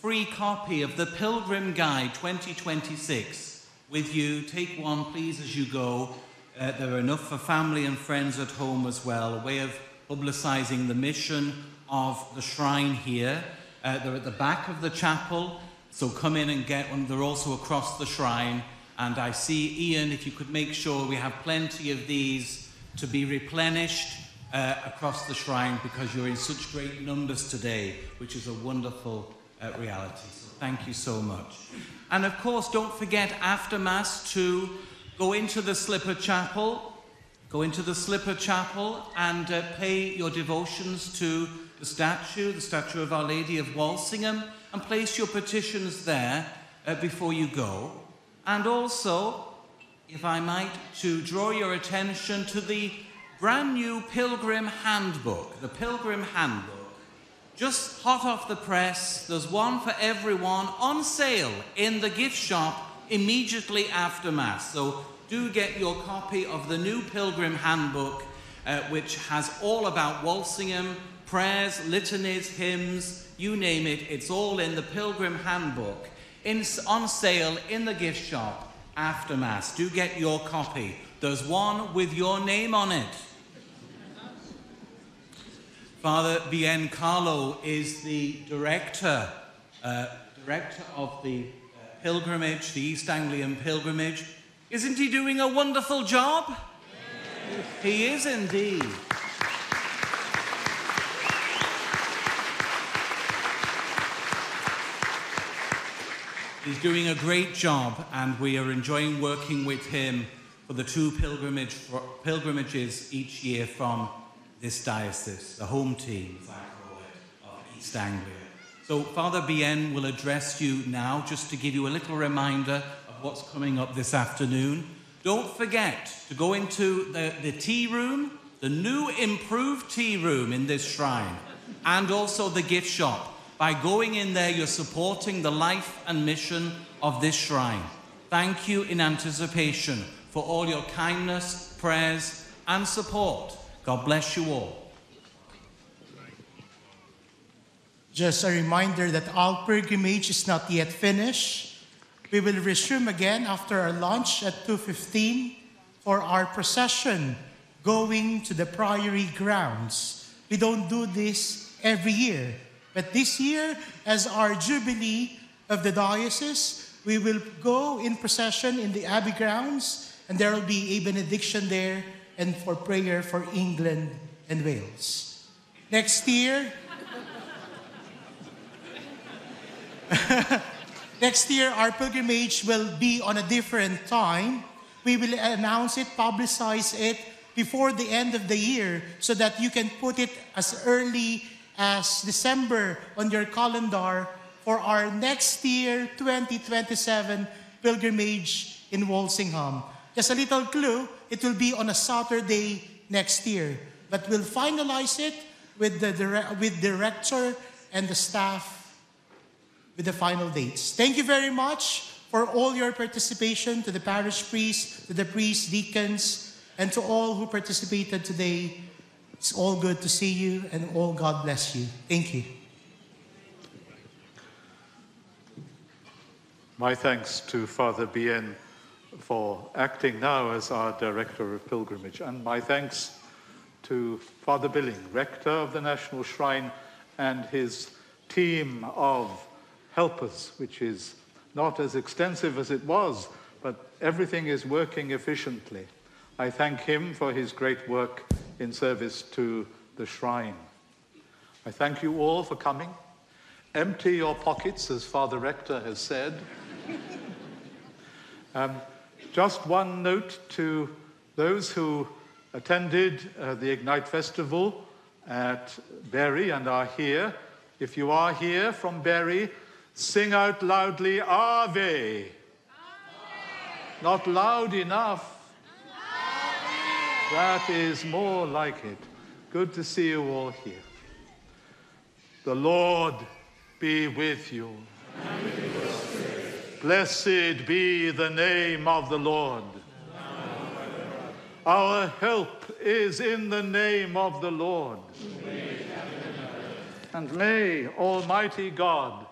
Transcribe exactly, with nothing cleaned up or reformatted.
free copy of the Pilgrim Guide twenty twenty-six with you. Take one, please, as you go. Uh, there are enough for family and friends at home as well, a way of publicising the mission of the shrine here. Uh, they're at the back of the chapel, so come in and get one. They're also across the shrine. And I see, Ian, if you could make sure we have plenty of these to be replenished uh, across the shrine, because you're in such great numbers today, which is a wonderful uh, reality. So thank you so much. And of course, don't forget after Mass to go into the Slipper Chapel, go into the Slipper Chapel and uh, pay your devotions to the statue, the statue of Our Lady of Walsingham, and place your petitions there uh, before you go. And also, if I might, to draw your attention to the brand new Pilgrim Handbook, the Pilgrim Handbook. Just hot off the press, there's one for everyone on sale in the gift shop immediately after Mass. So do get your copy of the new Pilgrim Handbook, uh, which has all about Walsingham, prayers, litanies, hymns, you name it, it's all in the Pilgrim Handbook. In, on sale in the gift shop after Mass. Do get your copy. There's one with your name on it. Father Bien Carlo is the director, uh, director of the uh, pilgrimage, the East Anglian pilgrimage. Isn't he doing a wonderful job? Yes. He is indeed. He's doing a great job, and we are enjoying working with him for the two pilgrimage, pilgrimages each year from this diocese, the home team, as I call it, of East Anglia. So Father Bien will address you now, just to give you a little reminder of what's coming up this afternoon. Don't forget to go into the, the tea room, the new improved tea room in this shrine, and also the gift shop. By going in there, you're supporting the life and mission of this shrine. Thank you in anticipation for all your kindness, prayers, and support. God bless you all. Just a reminder that our pilgrimage is not yet finished. We will resume again after our lunch at two fifteen for our procession going to the Priory grounds. We don't do this every year. But this year, as our Jubilee of the diocese, we will go in procession in the Abbey grounds, and there will be a benediction there and for prayer for England and Wales. Next year, next year, our pilgrimage will be on a different time. We will announce it, publicize it before the end of the year so that you can put it as early as December on your calendar for our next year, twenty twenty-seven pilgrimage in Walsingham. Just a little clue, it will be on a Saturday next year. But we'll finalize it with the dire- with director and the staff with the final dates. Thank you very much for all your participation, to the parish priests, to the priests, deacons, and to all who participated today. It's all good to see you, and all God bless you. Thank you. My thanks to Father Bien for acting now as our Director of Pilgrimage, and my thanks to Father Billing, Rector of the National Shrine, and his team of helpers, which is not as extensive as it was, but everything is working efficiently. I thank him for his great work in service to the shrine. I thank you all for coming. Empty your pockets, as Father Rector has said. um, just one note to those who attended uh, the Ignite Festival at Bury and are here. If you are here from Bury, sing out loudly, Ave. Ave. Not loud enough. That is more like it. Good to see you all here. The Lord be with you. And with your spirit. Blessed be the name of the Lord. Our help is in the name of the Lord. And may Almighty God,